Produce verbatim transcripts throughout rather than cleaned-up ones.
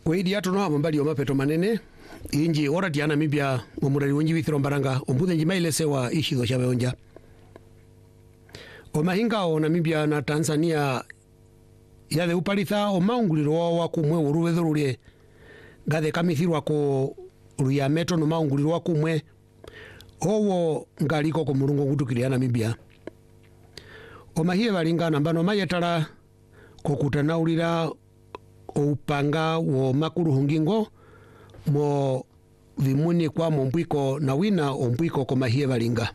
Weidi ato no ambali o mapeto manene inji ora diana mibia momurari wonji withiro mbaranga ombuthe njima ilese wa ishizo shabe onja o mahinga o Namibia na Tanzania ya de upalitha o maunguliro wa kumwe uruwethururie gathe kamithirwa ko ruya meto no maunguliro wa kumwe owo ngaliko ko murungo gutukiria Namibia o mahie balinga nambano mayetara ko kutanaulira upanga wo makuru hungingo mo vimuni kwa mombwiko na wina ombwiko ko mahie balinga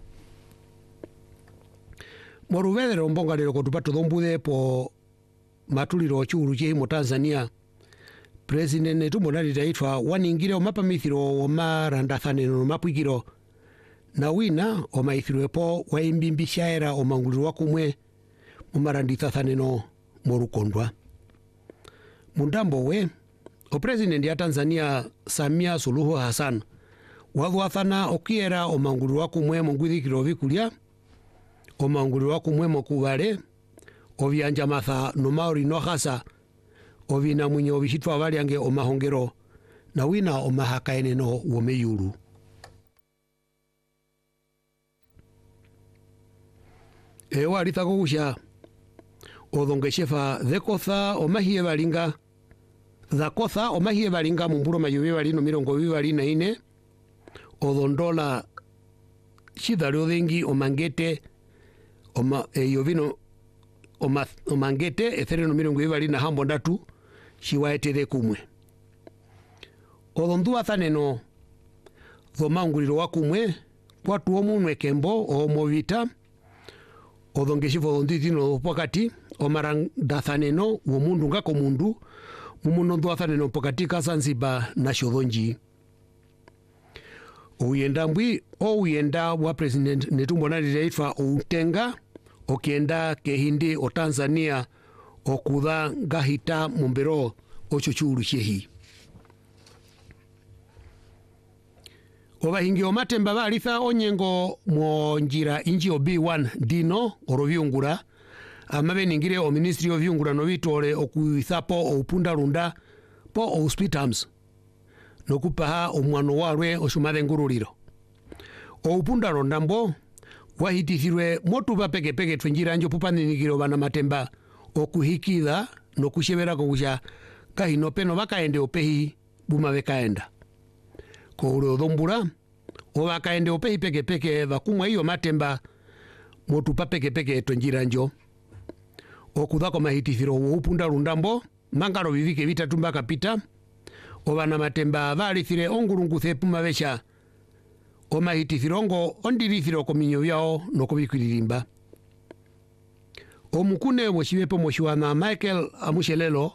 moruvedero mbongalero ko tupatu thombuthe po matuliro churu che mo Tanzania president netu monali taitwa waningire o mapamithiro o marandathaneno mapwikiro na wina o maithirepo wa imbimbishaera o manguliro wa kumwe mu marandithathaneno morukondwa mundambo we o president ya Tanzania Samia Suluhu Hassan wathwathana okiera o manguliro wa kumwe mongwithikiro vikulia o manguliro wa kumwe mokuvale o vianja matha no maori no hasa o vina munyo o vishitwa valiange o mahongero na wina o mahakaene no wo meyuru e warita kugusha o dhongeshefa dhekotha o mahie balinga dhakotha o mahie balinga mumburo mayuwe balino mirongo bibali na ine o dhondola shidhali odhengi o mangete o ma e yovino o, ma, o mangete ethereno mirongo bibali na hambo ndatu shiwaetede kumwe o dhondua thaneno dho maunguliro wa kumwe kwatu o munwe kembo o movita o dhongeshifo dhonditino pokati o marandathaneno wo mundu ngako mundu mumuno ndwathaneno pokati ka Zanzibar na shodhonji uyenda mbwi o uyenda wa president netumbona litaitwa o utenga okienda kehindi o Tanzania okudha ngahita mumbero ochochuru shehi obahingi o matemba balitha onyengo mo njira inji o B one dino orovyungura amabe ningire o ministry of vyungura no bitore okuithapo o upunda runda po o hospitals no kupaha o mwano walwe o shumathe nguruliro o upunda ronda mbo wahitithirwe motuba peke peke twinjira njo pupaningiro bana matemba okuhikitha no kushebera kugusha kahino peno bakaende opehi buma bekaenda ko uro dhombura o bakaende opehi peke peke bakumwa iyo matemba motupa peke peke twinjira njo okuthako mahitithiro wo upunda rundambo mangaro bivike bitatu mbaka pita obana matemba balithire ongurunguthe puma besha o mahitithirongo ondirithiro kominyo byao no kubikwiririmba o mukune moshibepo moshiwana Michael Amushelelo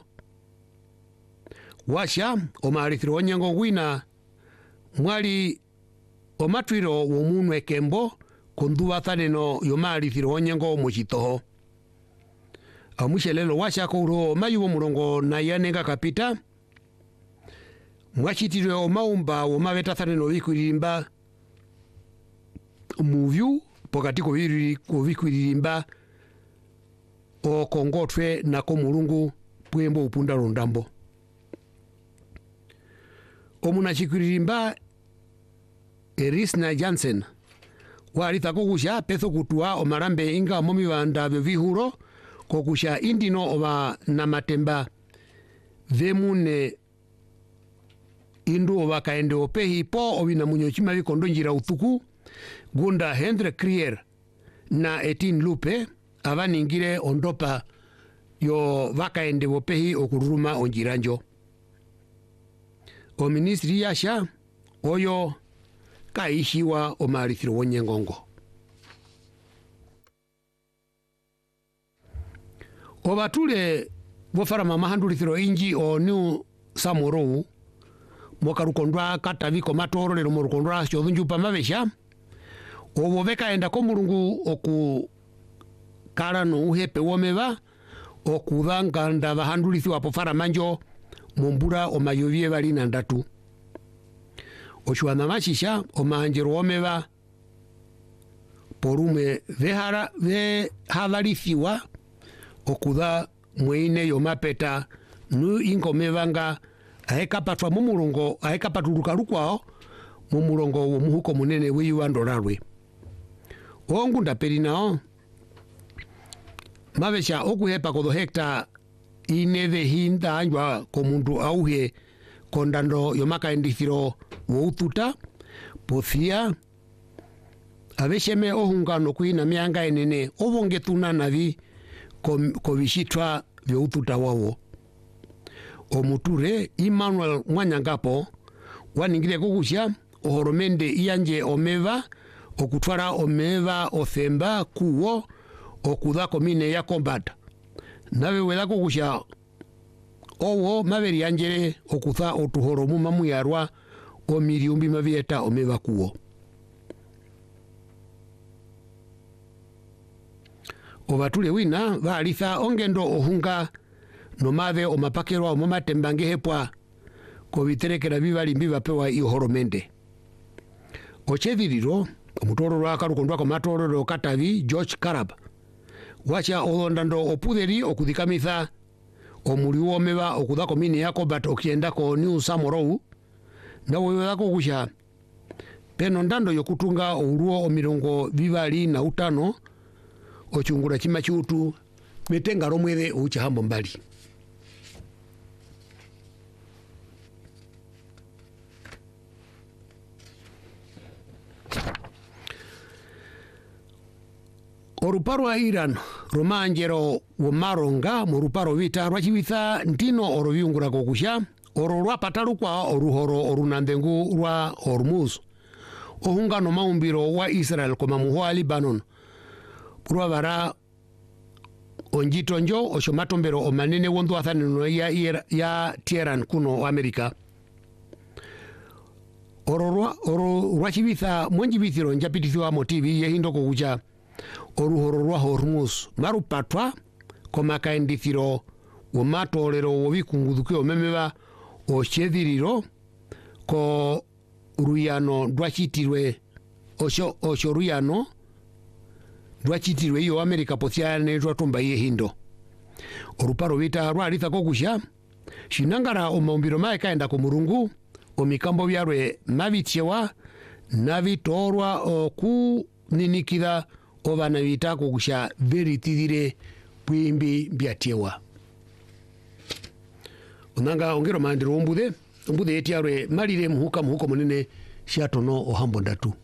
washa o marithiro onyengo wina mwali o matwiro wo munwe kembo konduwa thaneno yo marithiro onyengo moshitoho Amushelelo washa kouro mayubo murongo na yanenga kapita mwashitire o maumba o mabeta thaneno bikwirimba muvyu pokati ko biri ko bikwirimba o kongotwe na ko mulungu pwembo upunda rondambo o munachikwirimba Erisna Jansen walita kugusha petho kutua o marambe inga momi banda bivihuro kokusha indino oba na matemba vemune indu oba kaende opehi po obina munyo chima bikondo njira utuku gunda Hendrik Krier na Etin Lupe abaningire ondopa yo vakaende opehi okuruma onjiranjo o ministri yasha oyo kaishiwa o marithiro wonyengongo o batule bofara mama handulithiro inji o New Samoro mokarukondwa kataviko matoro lero morukondwa chodhunjupa mabesha o boveka enda ko mulungu oku kala no uhepe womeva okudhanga nda bahandulithiwa pofara manjo mombura o mayovie bali na ndatu o shwana machisha o manjero womeva porume vehara ve havalithiwa okudha mweine yo mapeta nu inkomevanga aekapatwa mumurongo aekapatuluka lukwao mumurongo wo muhuko munene wiwa ndorarwe ongunda perinao mavesha okuhepa kodho hekta ineve hinda anjwa komundu auhe kondando yomakaendithiro woututa pothia avesheme ohungano kuina mianga enene ovongetuna navi kovishitwa vyoututa wawo omuture Emmanuel Mwanyangapo waningire kukusha ohoromende iyanje omeva okutwara omeva othemba kuwo okudha komine ya Combat nawe wela kukusha owo maveri yanjere okutha otuhoro mumamu yarwa omiriumbi mavieta omeva kuwo ovatule wina vaalitha ongendo ohunga nomave omapakerwa omomatembange hepwa koviterekera vivalimbi vapewa ihoromende ochethiriro omutoro lwakalukondwa komatorero Katavi George Karab wacha olondando oputheri okuthikamisa omuliu omeva okutha komini ya Combat okienda ko New Samorou nawe wela kukusha peno ndando yokutunga ouruo omirongo vivali na utano ochungura chima chutu metenga romwethe ucha hambo mbali oruparo wa Iran romanjero womaronga moruparo vita rwachivitha ntino oroviungura kokusha oro rwapatalukwa oruhoro orunandengu rwa Hormuz ohungano maumbiro wa Israel koma muhwa Libanon purwavara onjitonjo oshomatombero omanene wondu athanino ya, ya Tehran kuno Amerika oro rwachivitha mwenjivithiro njapitithiwa motivi yehindo kokucha oruhoro rwa Hormuz marupatwa komakaendithiro womatolero wovikunguthuke omemeva oshethiriro ko ruyano rwachitirwe osho osho ruyano rwachitirwe iyo Amerika pothiane rwatumba yehindo oruparo vita rwalitha kokusha shinangara omaumbiro maekaenda komurungu omikambo vyarwe mavityewa navitorwa okuninikitha ovana vita kokusha veritithire pwimbi mbyatyewa onanga ongero mandiro ombuthe ombuthe etiarwe malire muhuka muhuko munene shatono ohambo ndatu